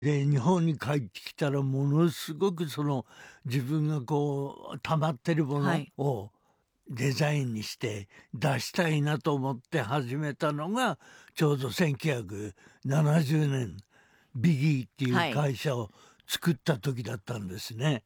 で日本に帰ってきたらものすごくその自分がこう溜まってるものをデザインにして出したいなと思って始めたのがちょうど1970年ビギーっていう会社を作った時だったんですね。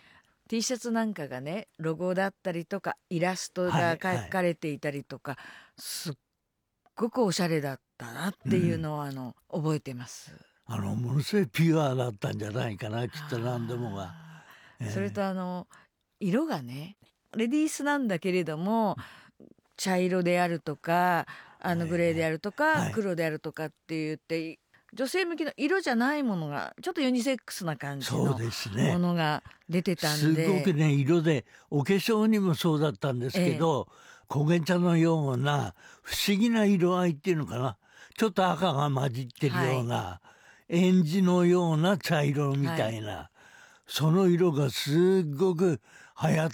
T シャツなんかがねロゴだったりとかイラストが描かれていたりとか、すっごくおしゃれだったなっていうのを、覚えてます。 ものすごいピュアだったんじゃないかな、きっと何でもが。 それと色がねレディースなんだけれども茶色であるとかグレーであるとか、黒であるとかって言って女性向きの色じゃないものがちょっとユニセックスな感じのものが出てたんで、 すごくね色でお化粧にもそうだったんですけど、焦げ茶のような不思議な色合いっていうのかな、ちょっと赤が混じってるような、えんじのような茶色みたいな、その色がすっごく流行って、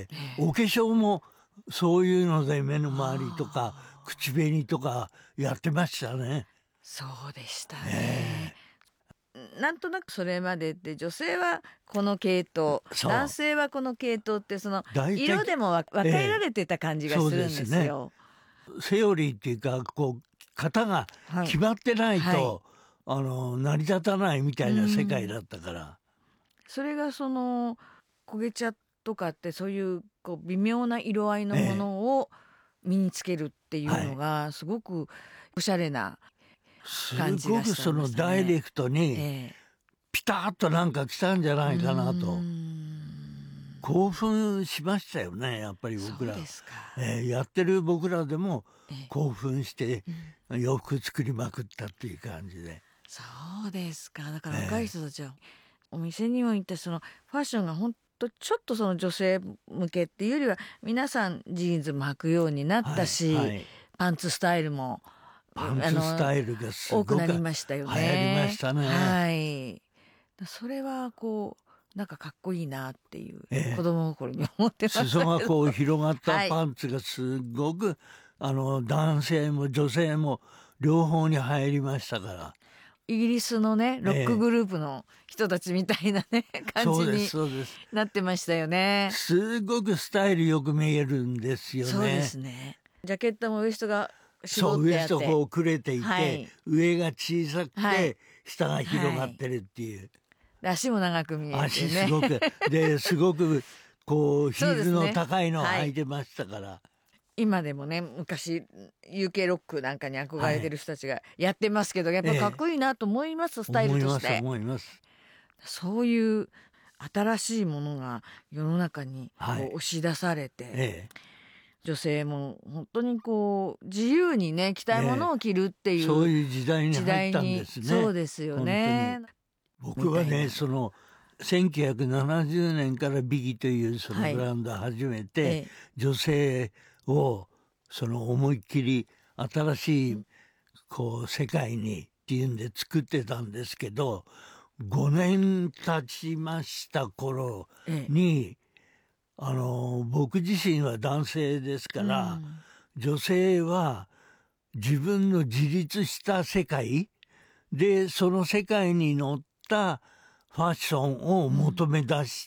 お化粧もそういうので目の周りとか口紅とかやってましたね。 そうでしたね。なんとなくそれまでって女性はこの系統、男性はこの系統ってその色でも分けられてた感じがするんですよ。 セオリーっていうかこう型が決まってないと、成り立たないみたいな世界だったから。 それがその焦げ茶とかってそういうこう微妙な色合いのものを身につけるっていうのがすごくおしゃれな感じがしたんですね。 すごくそのダイレクトにピタッとなんか来たんじゃないかなと興奮しましたよね、やっぱり僕ら。 そうですか。 やってる僕らでも興奮して洋服作りまくったっていう感じで。 そうですか。だから若い人たちはお店にも行ってそのファッションが本当ちょっとその女性向けっていうよりは皆さんジーンズも履くようになったし、パンツスタイルもパンツスタイルがすごく多くなりましたよね。 流行りましたね。 それはこうなんかかっこいいなっていう、子供心に思ってました。 裾がこう広がったパンツがすごく、男性も女性も両方に入りましたから。 イギリスのねロックグループの人たちみたいなね、感じになってましたよね。 すごくスタイルよく見えるんですよね。 そうですね。ジャケットもウエストが絞ってあって、 ウエストこうくれていて、上が小さくて、下が広がってるっていう。 足も長く見える、ね、 足すごくすごくこうヒールの高いのを履いてましたから。 今でもね昔 UK ロックなんかに憧れてる人たちがやってますけど、やっぱかっこいいなと思います、スタイルとして。 思います。 そういう新しいものが世の中にこう押し出されて、女性も本当にこう自由にね着たいものを着るっていう、 そういう時代に入ったんですね。 そうですよね。 僕はねその1970年からビギというそのブランドを始めて、女性をその思いっきり新しいこう世界にっていうんで作ってたんですけど、5年経ちました頃に、僕自身は男性ですから、女性は自分の自立した世界でその世界に乗ったファッションを求め出して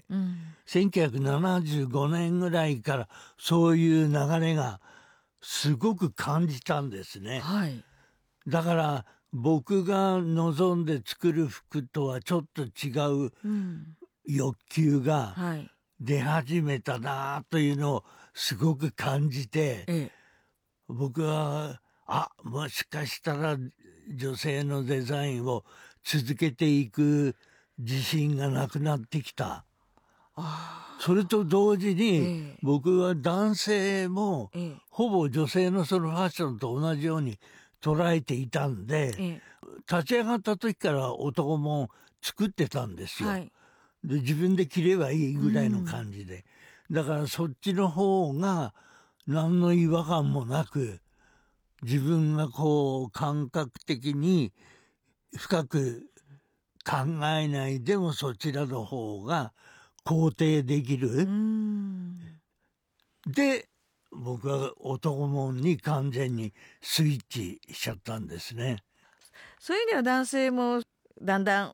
、1975年ぐらいからそういう流れがすごく感じたんですね。だから僕が望んで作る服とはちょっと違う欲求が出始めたなというのをすごく感じて、僕はもしかしたら女性のデザインを続けていく自信がなくなってきた。それと同時に、僕は男性もほぼ女性のそのファッションと同じように捉えていたんで、立ち上がった時から男も作ってたんですよ。で自分で着ればいいぐらいの感じで、だからそっちの方が何の違和感もなく、自分がこう感覚的に深く考えないでもそちらの方が肯定できる。で僕は男もんに完全にスイッチしちゃったんですね。 そういう意味では男性もだんだん